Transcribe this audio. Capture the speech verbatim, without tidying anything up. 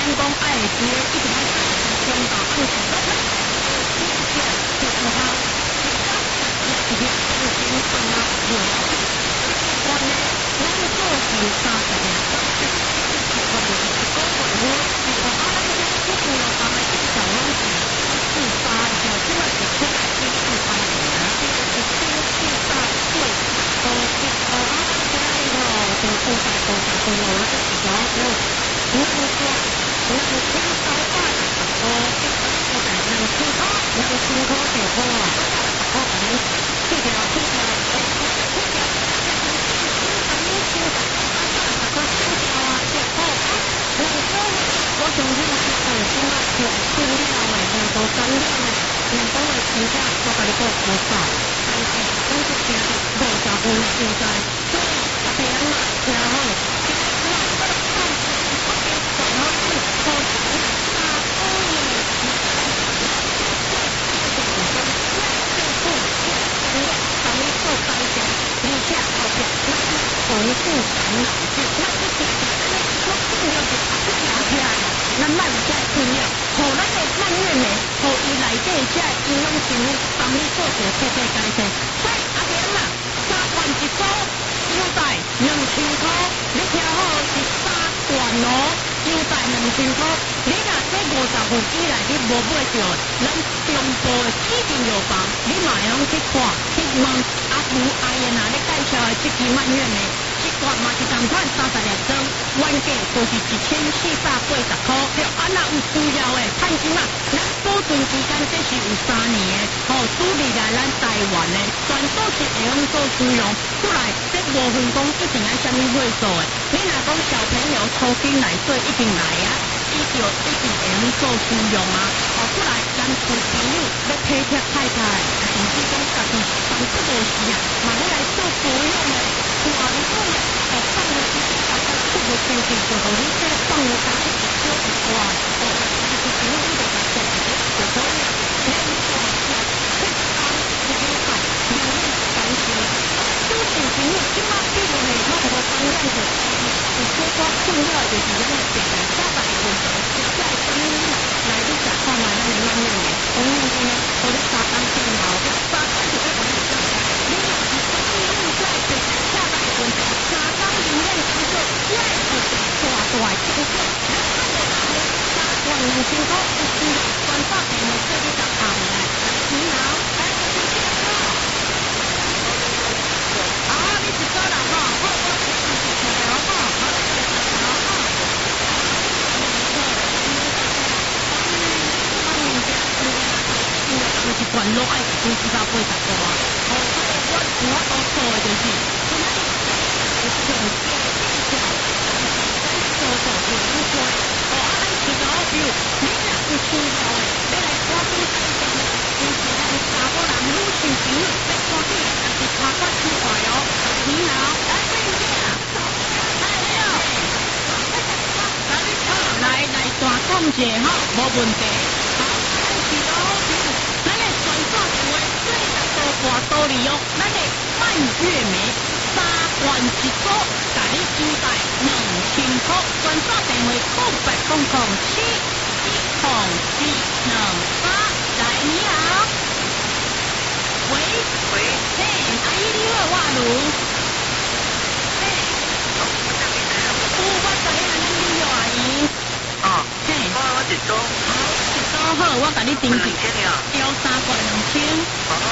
讲爱会知，一定爱中岛按时落来，一点就不好，一点就先放到我。我呢，咱做成三十年，我就是一个月我，我阿拉这些出了咱们正常拢是四八条，即嘛是出来是四八年啊，是四四八岁，都是我阿拉这个就五百多十岁了，那个时候就如果说能听到话的时候，我在能听到，能听到就好啊，我可能去掉去掉，去掉。我相信是很多有训练的，很多专业的，很多的评价都甲你讲不少，但是咱是听无十分现在，所以大家嘛，然后其实我我看我给讲了是好几三个月，咱们做高级，而且后边那是重复感染是那是点的，我听了就啊不拿起来了。咱慢才训练，互咱的慢月呢，互伊内底才营养成分帮你做些彻底改善。所以阿莲啊，三罐一组，优待两千块，你听好是三罐哦，优待两千块。你若这五十户以内你无买着，咱中部的指定药房，你嘛会通去看去问阿吴阿燕啊，你介绍的这支慢月呢？一罐嘛是同款三十粒装，原价就是一千四百八十块。对，啊若有需要的，趁钱啊，咱保存期间这是有三年的，吼、哦，处理来咱台湾的，全都是会用做使用。出来，这无分讲一定爱什么岁数的，你若讲小朋友初经来做一定来啊，伊就一定会用做使用啊。哦，出来咱小朋友要体贴太太，甚至讲家己房子无事啊，嘛要来做保养的。哇！你讲的哦，放了一大家这个天气就好，你这放了大家一小一哇，哦，就是平时的来讲，就可以可以做出非常这个好，有那感觉。都是朋友，起码比如呢，我和当样子，有些我困扰就是咱的病人下班以后，实在生意来你食看嘛，咱的慢慢的，我们呢，我的三当天嘛，我三当就会很紧张，你若是生意路在病人下班以后，三当里面工作，也会大大进步。咱看到他们三万两千块，有需要专发给你这里的行来，你好，来我就这样了。啊，你是做人哦，好，我是是是出来哦，好，好，好，好。就是管落爱是四百八十块啊！哦，我我我做的就是，今仔日有上街介绍，咱做做就很多。哦，啊，咱其他比如你若有需要的，你来赶紧介绍，因是咱查某人女性朋友要赶紧来是查关出来哦。你好，来贵姐啊！哎你好，来你好，来来大讲者哈，无问题。好，咱其他比如。大道理哦，咱的蔓越莓三罐一组，甲你优待两千块，专线电话空八空空七一空四两八，来你好，喂喂，嘿，阿姨你好，我卢，嘿，有我知影，咱你好阿姨，哦，嘿，我我一组，好，一组好，我甲你订记，要三罐两千。